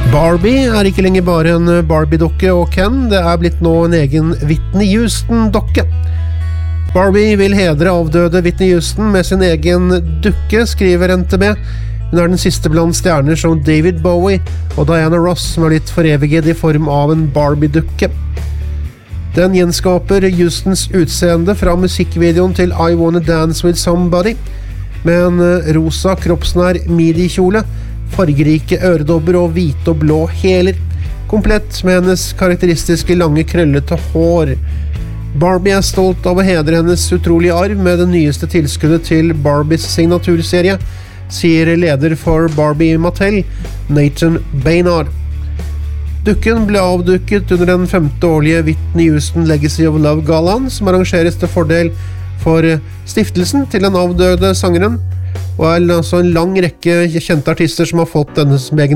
Barbie ikke lenger bare en Barbie-dokke og Ken, det blitt nå en egen Whitney Houston-dokke. Barbie vil hedre avdøde Whitney Houston med sin egen dukke, skriver NTB. Hun den siste blant stjerner som David Bowie og Diana Ross som blitt foreviget i form av en Barbie-dukke. Den gjenskaper Houstons utseende fra musikkvideoen til I Wanna Dance With Somebody, med en rosa kroppsnær midi-kjole, fargerike øredobber og hvite og blå hæler, komplett med hennes karakteristiske lange krøllete hår. Barbie stolt av å hedre hennes utrolige arv med det nyeste tilskuddet til Barbies signaturserie, sier leder for Barbie Mattel, Nathan Baynard. Dukken ble avdukket under den 5. årlige Whitney Houston Legacy of Love Gallaen, som arrangeres til fordel for stiftelsen til den avdøde sangeren, og altså en lang rekke kjente artister som har fått denne som egen